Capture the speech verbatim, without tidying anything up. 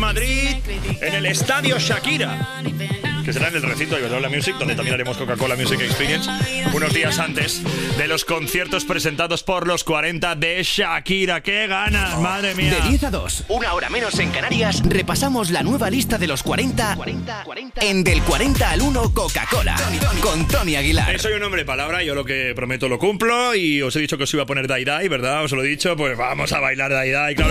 Madrid, en el Estadio Shakira, que será en el recinto de Iberdrola Music, donde también haremos Coca-Cola Music Experience, unos días antes de los conciertos presentados por los cuarenta de Shakira. ¡Qué ganas, madre mía! De diez a dos, una hora menos en Canarias, repasamos la nueva lista de los cuarenta, cuarenta, cuarenta en Del cuarenta al uno Coca-Cola, con Tony Aguilar. Eh, soy un hombre de palabra, yo lo que prometo lo cumplo, y os he dicho que os iba a poner Dai Dai, ¿verdad? Os lo he dicho, pues vamos a bailar Dai Dai, claro.